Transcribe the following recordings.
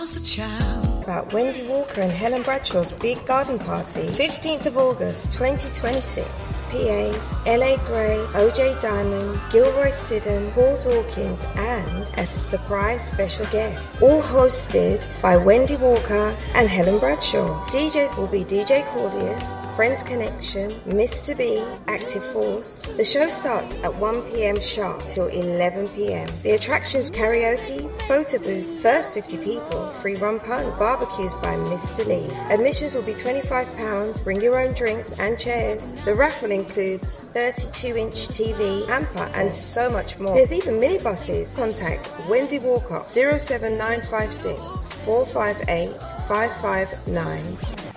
About Wendy Walker and Helen Bradshaw's big garden party, 15th of August 2026. PAs, LA Gray, OJ Diamond, Gilroy Siddon, Paul Dawkins, and a surprise special guest. All hosted by Wendy Walker and Helen Bradshaw. DJs will be DJ Cordius, Friends Connection, Mr. B, Active Force. The show starts at 1 p.m. sharp till 11 p.m. The attractions: karaoke, photo booth, first 50 people, free rum pun, barbecues by Mr. Lee. Admissions will be £25. Bring your own drinks and chairs. The raffle includes 32-inch TV, hamper, and so much more. There's even minibuses. Contact Wendy Walker 07956 458 559.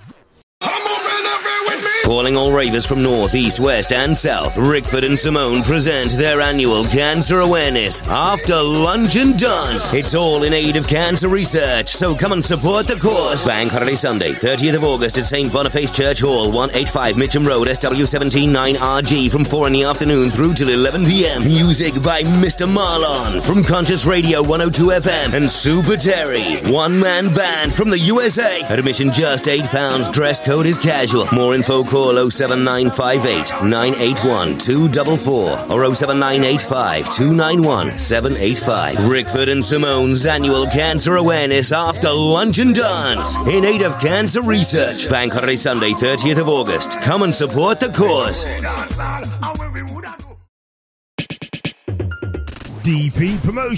Calling all ravers from north, east, west and south, Rickford and Simone present their annual Cancer Awareness After Luncheon Dance. It's all in aid of cancer research, so come and support the cause. Bank Holiday Sunday, 30th of August at St. Boniface Church Hall, 185 Mitcham Road, SW17 9RG, from 4 in the afternoon through till 11 p.m. Music by Mr. Marlon from Conscious Radio 102 FM and Super Terry. One-man band from the USA. Admission just £8. Dress code is casual. More info, call 07958 981 244 or 07985 291 785. Rickford and Simone's annual Cancer Awareness After Luncheon Dance in aid of cancer research. Bank Holiday Sunday, 30th of August. Come and support the cause. DP Promotion.